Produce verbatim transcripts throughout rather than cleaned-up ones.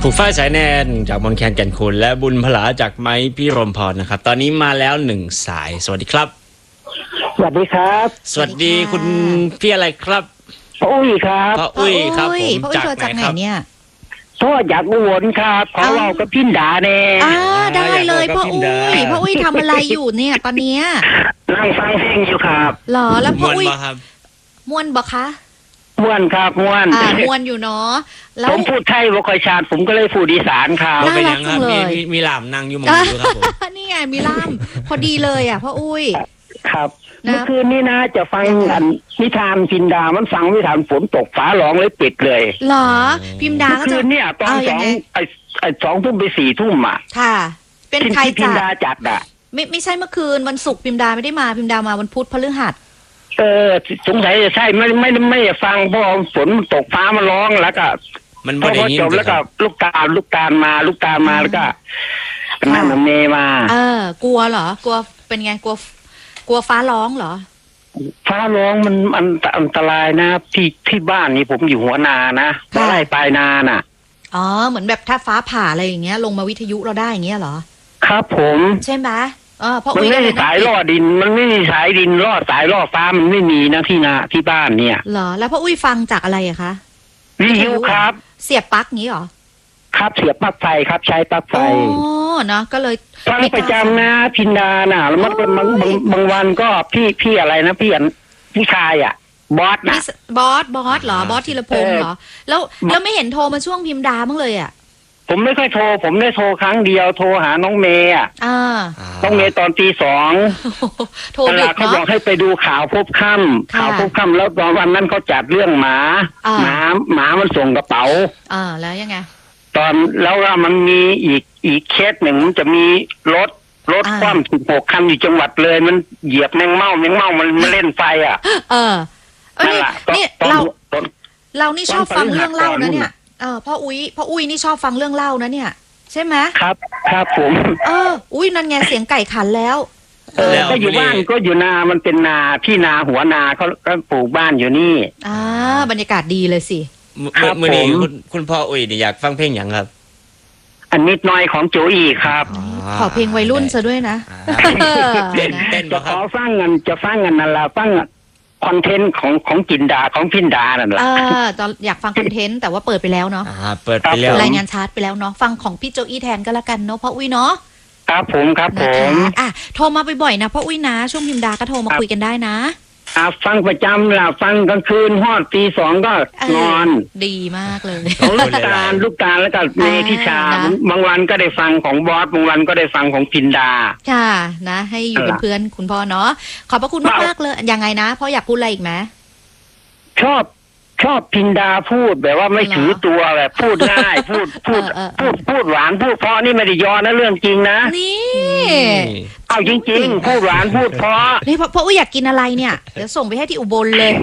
ผูกฝ้ายสายแนนจากมนแคนแก่นคุณและบุญพลาจากไม้พี่รมพรนะครับตอนนี้มาแล้วหนึ่งสายสวัสดีครับสวัสดีครับสวัสดีคุณพี่อะไรครับพ่ออุ้ยครับพ่ออุ้ยครับผมจากไหนครับเนี่ยพ่อจากอุบลครับขอเรากับพินดาแน่อ่าได้เลยพ่ออุ้ยพ่ออุ้ยทำอะไรอยู่เนี่ยตอนนี้นั่งฟังเพลงอยู่ครับหรอแล้วพ่ออุ้ยม่วนบ่คะม่วนครับม่วนอ่าม่วนอยู่เนาะแล้วผมพูดไทยบ่ค่อยชัดผมก็เลยพูดอีสานครับน่ารักจังเลยมีมีล่ามนั่งอยู่มองอยู่ครับผมนี่ไงมีล่ามพอดีเลยอ่ะพ่ออุ้ยครับเมื่อคืนนี้นะจะฟังอันนิทานพิมดามันฟังนิทานฝนตกฟ้าร้องเลยปิดเลยเหรอพิมดาก็จะเนี่ยตอนสองไอ้ไอ้สองทุ่มไปสี่ทุ่มอ่ะค่ะเป็นใครจัดพิมดาจัดอ่ะไม่ไม่ใช่เมื่อคืนวันศุกร์พิมดาไม่ได้มาพิมดามาวันพุธพฤหัสเออสงสัยจะใช่ไม่ไม่ไม่ฟังเพราะฝนตกฟ้ามันร้องแล้วก็มันพอจบแล้วก็ลูกตาลลูกตาลมาลูกตาลมาแล้วก็นั่นเมย์มาเออกลัวเหรอกลัวเป็นไงกลัวกลัวฟ้าร้องเหรอฟ้าร้องมันอันอันตรายนะที่ที่บ้านนี่ผมอยู่หัวนานะไม่ได้ปลายนาน่ะอ๋อเหมือนแบบถ้าฟ้าผ่าอะไรอย่างเงี้ยลงมาวิทยุเราได้อย่างเงี้ยเหรอครับผมใช่ไหมเออเพราะมันไม่มีสายล่อดินมันไม่มีสายดินล่อสายล่อฟ้ามันไม่มีนะที่นาที่บ้านเนี่ยเหรอแล้วพ่ออุ้ยฟังจากอะไรอะคะวิทยุครับเสียบปลั๊กงี้เหรอครับเสียบปลั๊กไฟครับใช้ปลั๊กไฟอ๋อเนาะก็เลยฟังประจำนะพินดาน่ะแล้วมันบางบางวันก็พี่พี่อะไรนะพี่อันพี่ชายอ่ะบอสนะบอสบอสเหรอบอสธีรพงศ์เหรอแล้วแล้วไม่เห็นโทรมาช่วงพิมดาบ้างเลยอ่ะผมไม่ค่อยโทรผมได้โทรครั้งเดียวโทรหาน้องเมย์อ่ะน้องเมย์ตอนตีสองโทรดึกเนาะเขาบอกให้ไปดูข่าวพบค่ำข่าวพบค่ำแล้วตอนวันนั้นเขาจัดเรื่องหมาหมาหมามันส่งกระเป๋าอ่าแล้วยังไงตอนแล้วว่ามันมีอีกอีกเคสหนึ่งมันจะมีรถรถคว่ำสิบหกคันอยู่จังหวัดเลยมันเหยียบแมงเม่าแมงเม่ามันมาเล่นไฟอ่ะเออเออนี่เราเรานี่ชอบฟังเรื่องเล่านะเนี่ยเออพ่ออุ้ยพ่ออุ้ยนี่ชอบฟังเรื่องเล่านะเนี่ยใช่ไหมครับครับผมเอออุ้ยนั่นไงเสียงไก่ขันแล้วเออก็อยู่บ้านก็อยู่นามันเป็นนาพี่นาหัวนาเขาก็ปลูกบ้านอยู่นี่อ่าบรรยากาศดีเลยสิครับมื่อนี้คุณคุณพ่ออุ้ยนี่อยากฟังเพลงอย่างครับอันนิดหน่อยของโจอี้ครับขอเพลงวัยรุ่นซะด้วยนะเต้นเต้นจะขอฟังกันจะฟังกันนั่นละฟังคอนเทนต์ของของจินดาของพินดานั่นแหละเออตอนอยากฟังคอนเทนต์แต่ว่าเปิดไปแล้วเนาะอ่าเปิดไปแล้วรายงานชาร์ตไปแล้วเนาะฟังของพี่โจอี้แทนก็แล้วกันเนาะพ่ออุ้ยเนาะครับผมครับผมอ่ะโทรมาบ่อยๆนะพ่ออุ้ยนะช่วงพิมดาก็โทรมาคุยกันได้นะอ่าฟังประจำล่ะฟังกลางคืนฮอดตีสองก็นอนดีมากเลยลูกตาลลูกตาลแล้วก็เมธิชาบางวันก็ได้ฟังของบอสบางวันก็ได้ฟังของพินดาค่ะนะให้อยู่เป็นเพื่อนคุณพ่อเนาะขอบพระคุณมากๆเลยยังไงนะพ่ออยากพูดอะไรอีกไหมชอบชอบพินดาพูดแบบว่าไม่ถือตัวแบบพูดง่ายพูดพูดพูดพูดหวานพูดเพราะนี่ไม่ได้ย้อนนะเรื่องจริงนะนี่เอาจริงๆพูดหวานพูดเพราะนี่พ่ออุ้ยอยากกินอะไรเนี่ยเดี๋ยวส่งไปให้ที่อุบลเลย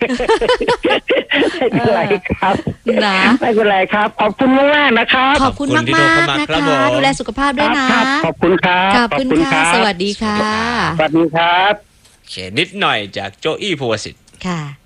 ไม่เป็นไรครับนะไม่เป็นไรครับขอบคุณมากนะครับขอบคุณมากมากนะคะดูแลสุขภาพด้วยนะขอบคุณครับขอบคุณค่ะสวัสดีค่ะสวัสดีครับเขนิดหน่อยจากโจอี้ภูวสิทธิ์ค่ะ